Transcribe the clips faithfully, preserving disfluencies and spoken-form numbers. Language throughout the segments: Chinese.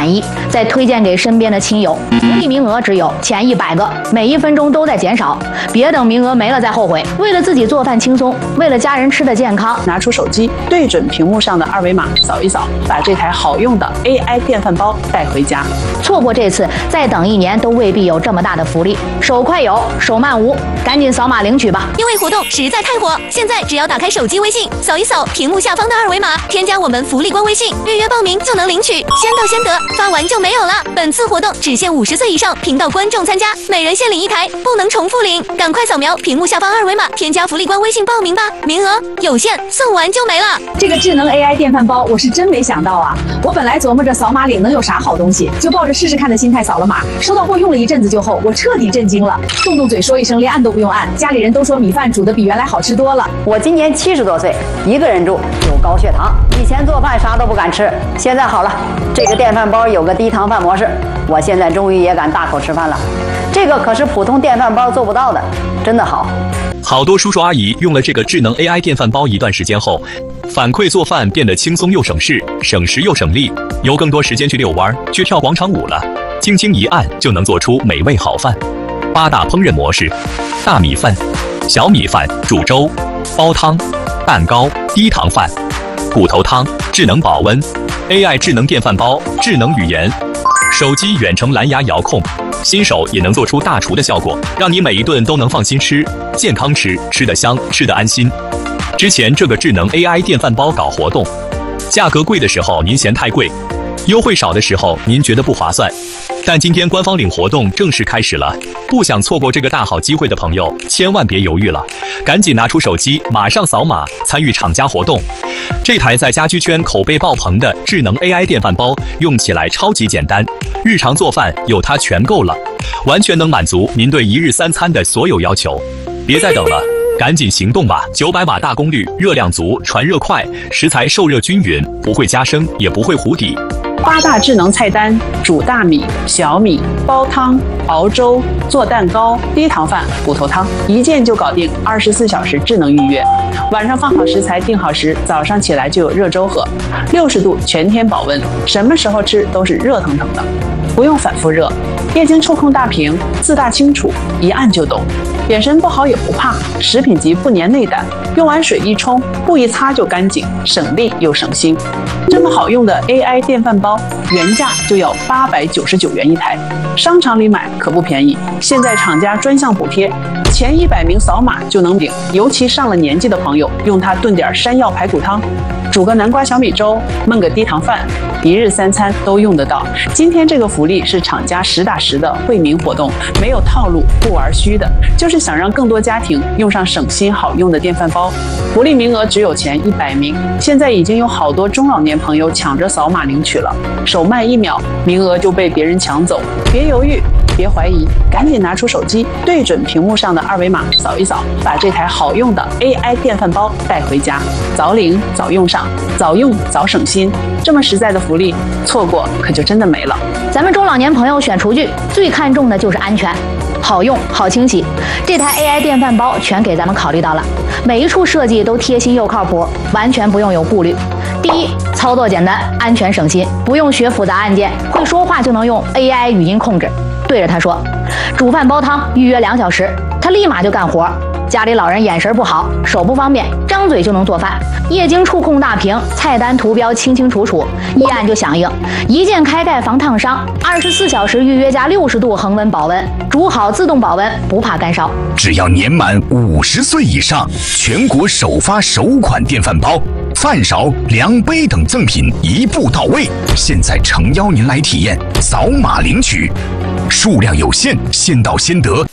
满意，再推荐给身边的亲友。福利名额只有前一百个，每一分钟都在减少，别等名额没了再后悔。为了自己做饭轻松，为了家人吃的健康， 拿出手机，对准屏幕上的二维码扫一扫，把这台好用的 A I 电饭煲带回家。 错过这次，再等一年都未必有这么大的福利。手快有，手慢无，赶紧扫码领取吧！ 优惠活动实在太火，现在只要打开手机微信，扫一扫屏幕下方的二维码，添加我们福利官微信，预约报名就能领取，先到先得，发完就没有了。本次活动只限五十岁以上频道观众参加，每人限领一台，不能重复领。赶快扫描屏幕下方二维码，添加福利官微信报名吧，名额有限，送完就没了。 这个智能 A I 电饭煲，我是真没想到啊！我本来琢磨着扫码领能有啥好东西，就抱着试试看的心态扫了码，收到货用了一阵子就后，我彻底震惊了，动动嘴说一声，连按都不用按，家里人都说米饭煮的比原来好吃多了。 我今年七十多岁，一个人住，有高血糖，以前做饭啥都不敢吃，现在好了，这个电饭煲有个低糖饭模式，我现在终于也敢大口吃饭了。这个可是普通电饭煲做不到的，真的好。 好多叔叔阿姨用了这个智能 A I 电饭煲一段时间后，反馈做饭变得轻松又省事，省时又省力，有更多时间去遛弯、去跳广场舞了。轻轻一按就能做出美味好饭。八大烹饪模式：大米饭、小米饭、煮粥、煲汤、蛋糕、低糖饭、骨头汤、智能保温、A I 智能电饭煲、智能语言、手机远程蓝牙遥控。新手也能做出大厨的效果，让你每一顿都能放心吃，健康吃，吃得香，吃得安心。之前这个智能 A I 电饭煲搞活动，价格贵的时候您嫌太贵，优惠少的时候您觉得不划算。但今天官方领活动正式开始了，不想错过这个大好机会的朋友，千万别犹豫了，赶紧拿出手机，马上扫码参与厂家活动。这台在家居圈口碑爆棚的智能 A I 电饭煲，用起来超级简单，日常做饭有它全够了，完全能满足您对一日三餐的所有要求。别再等了，赶紧行动吧！九百瓦大功率，热量足，传热快，食材受热均匀，不会加生，也不会糊底。 八大智能菜单：煮大米、小米、煲汤、熬粥、做蛋糕、低糖饭、骨头汤，一键就搞定，二十四小时智能预约。晚上放好食材，定好时，早上起来就有热粥喝，六十度全天保温，什么时候吃都是热腾腾的，不用反复热。液晶触控大屏，自大清楚，一按就懂。眼神不好也不怕，食品级不粘内胆，用完水一冲，布一擦就干净，省力又省心。这么好用的 A I 电饭煲，原价就要八百九十九元一台，商场里买可不便宜。现在厂家专项补贴，前一百名扫码就能领，尤其上了年纪的朋友，用它炖点山药排骨汤，煮个南瓜小米粥，焖个低糖饭，一日三餐都用得到。今天这个福利是厂家实打实的惠民活动，没有套路，不玩虚的，就是想让更多家庭用上省心好用的电饭煲。福利名额只有前一百名，现在已经有好多中老年朋友抢着扫码领取了，手慢一秒，名额就被别人抢走。别犹豫，别怀疑，赶紧拿出手机，对准屏幕上的二维码扫一扫，把这台好用的 A I 电饭煲带回家，早领早用上，早用早省心。这么实在的福利，错过可就真的没了。 咱们中老年朋友选厨具最看重的就是安全，好用好清洗，这台 A I 电饭煲全给咱们考虑到了，每一处设计都贴心又靠谱，完全不用有顾虑。第一，操作简单，安全省心，不用学复杂按键，会说话就能用 A I 语音控制，对着它说煮饭煲汤，预约两小时，它立马就干活。家里老人眼神不好，手不方便，张嘴就能做饭。液晶触控大屏，菜单图标清清楚楚，一按就响应，一键开盖防烫伤，二十四小时预约加六十度恒温保温，煮好自动保温，不怕干烧。 只要年满五十岁以上，全国首发首款电饭煲，饭勺、量杯等赠品一步到位。现在诚邀您来体验，扫码领取，数量有限，先到先得。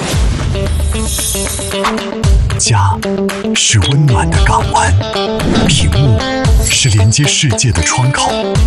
家是温暖的港湾，屏幕是连接世界的窗口。